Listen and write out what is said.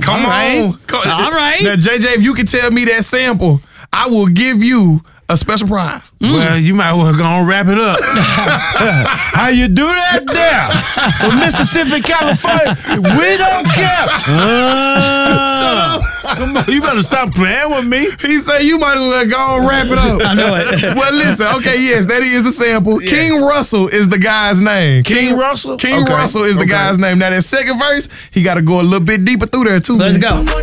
Come on. All right. Now, JJ, if you can tell me that sample, I will give you a special prize. Well, you might want to go and wrap it up. How you do that there? Well, Mississippi, California, we don't care. Come on, you better stop playing with me. He said you might as well go and wrap it up. I know it. Well, listen, okay, yes, that is the sample. Yes. King Russell is the guy's name. King Russell? King Russell is the guy's name. Now, that second verse, he got to go a little bit deeper through there, too. Let's go.